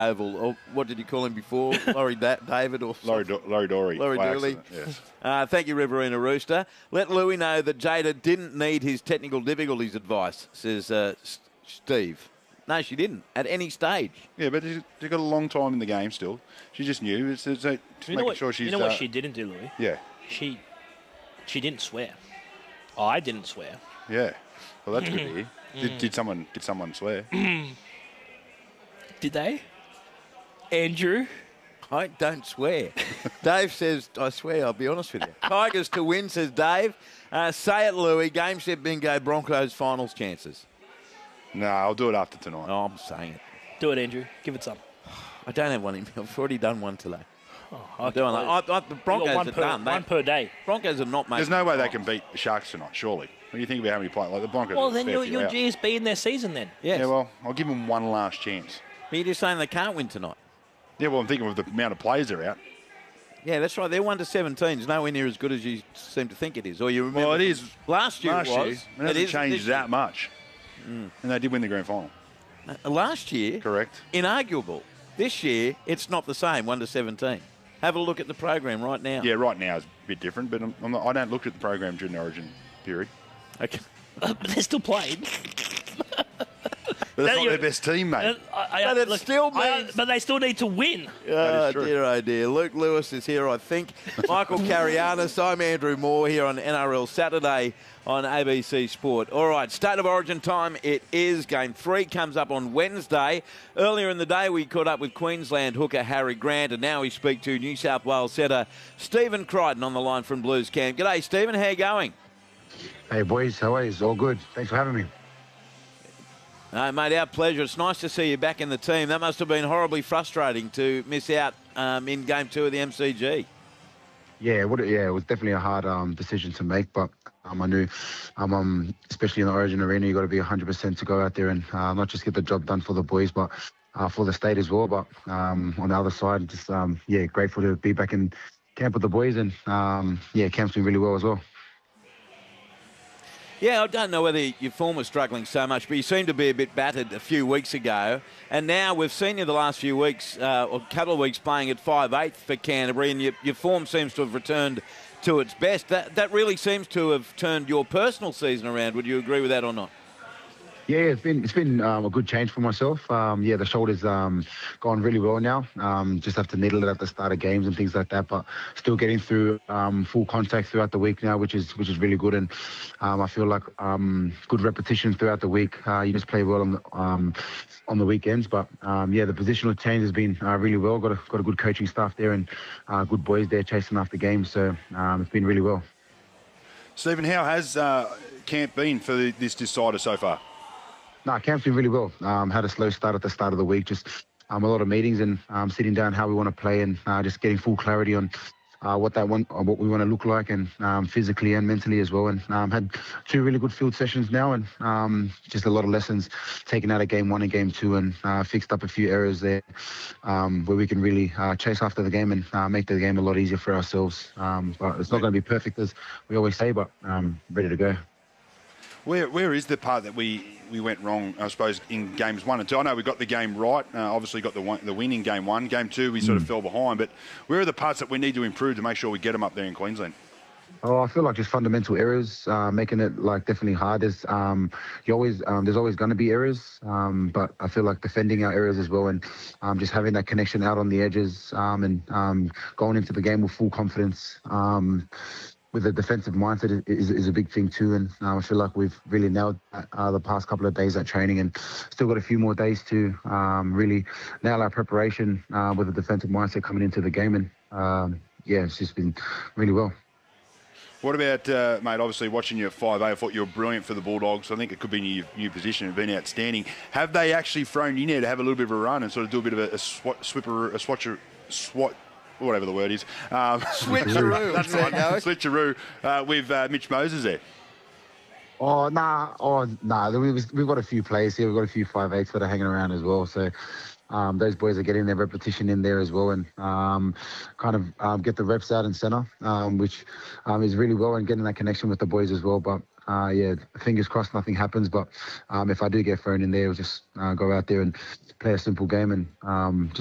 Oval, or what did you call him before? Laurie David or Laurie Dory. Laurie Dooley. Yes. Thank you, Riverina Rooster. Let Louis know that Jada didn't need his technical difficulties advice, says Steve. No, she didn't at any stage. Yeah, but she's got a long time in the game still. She just knew. It's just making sure she's... You know what she didn't do, Louis? Yeah. She didn't swear. I didn't swear. Yeah. Well, that's good to hear. Did someone swear? Did they? Andrew? I don't swear. Dave says, I swear, I'll be honest with you. Tigers to win, says Dave. Say it, Louis. Game, set, bingo, Broncos finals chances. No, I'll do it after tonight. Oh, I'm saying it. Do it, Andrew. Give it some. I don't have one in me. I've already done one today. Oh, the Broncos are done. One per day. Broncos are not making... There's no way they can beat the Sharks tonight, surely. When you think about how many players... Like the Broncos... Well, then you're GSB in their season then. Yes. Yeah, well, I'll give them one last chance. But you're just saying they can't win tonight. Yeah, well, I'm thinking of the amount of players that are out. Yeah, that's right. They're 1-17. It's nowhere near as good as you seem to think it is. Or you remember? Well, it is. Last year It hasn't changed that much. And they did win the grand final. Last year, correct, inarguable. This year, it's not the same. 1-17. Have a look at the program right now. Yeah, right now is a bit different, but I don't look at the program during the Origin period. Okay, but they're still playing. But that's not their best team, mate. But they still need to win. Oh, dear, oh, dear. Luke Lewis is here, I think. Michael Carianis. I'm Andrew Moore here on NRL Saturday on ABC Sport. All right, State of Origin time. It is. Game 3 comes up on Wednesday. Earlier in the day, we caught up with Queensland hooker Harry Grant, and now we speak to New South Wales setter Stephen Crichton on the line from Blues Camp. G'day, Stephen. How you going? Hey, boys. How are you? It's all good. Thanks for having me. No, mate, our pleasure. It's nice to see you back in the team. That must have been horribly frustrating to miss out in Game 2 of the MCG. Yeah, it was definitely a hard decision to make, but I knew, especially in the Origin arena, you got to be 100% to go out there and not just get the job done for the boys, but for the state as well. But on the other side, just grateful to be back in camp with the boys, and camp's been really well as well. Yeah, I don't know whether your form was struggling so much, but you seemed to be a bit battered a few weeks ago. And now we've seen you the last few weeks, or a couple of weeks, playing at 5'8" for Canterbury, and your form seems to have returned to its best. That really seems to have turned your personal season around. Would you agree with that or not? Yeah, it's been a good change for myself. The shoulder's gone really well now. Just have to needle it at the start of games and things like that, but still getting through full contact throughout the week now, which is really good. And I feel like good repetition throughout the week. You just play well on the weekends, but the positional change has been really well. Got a good coaching staff there and good boys there chasing after games. So it's been really well. Stephen, how has camp been for this decider so far? No, camp's been really well. Had a slow start at the start of the week, just a lot of meetings and sitting down how we want to play and just getting full clarity on what we want to look like and physically and mentally as well. And had 2 really good field sessions now and just a lot of lessons taken out of Game 1 and Game 2 and fixed up a few errors there where we can really chase after the game and make the game a lot easier for ourselves. But it's not going to be perfect, as we always say, but ready to go. Where is the part that we went wrong, I suppose, in games 1 and 2? I know we got the game right, obviously got the win in Game 1. Game 2, we sort of fell behind, but where are the parts that we need to improve to make sure we get them up there in Queensland? Oh, I feel like just fundamental errors, making it definitely hard. There's always going to be errors, but I feel like defending our errors as well and just having that connection out on the edges and going into the game with full confidence. With a defensive mindset is a big thing too, and I feel like we've really nailed the past couple of days at training, and still got a few more days to really nail our preparation with a defensive mindset coming into the game, and it's just been really well. What about, mate, obviously watching you at 5'8", I thought you were brilliant for the Bulldogs. I think it could be your new position. It's been outstanding. Have they actually thrown you in there to have a little bit of a run and sort of do a bit of a swat, whatever the word is. Switcheroo. That's right. Switcheroo with Mitch Moses there. We've got a few players here. We've got a few 5'8" that are hanging around as well. So those boys are getting their repetition in there as well and get the reps out in centre, which is really well, and getting that connection with the boys as well. But yeah, fingers crossed nothing happens. But if I do get thrown in there, we'll just go out there and play a simple game and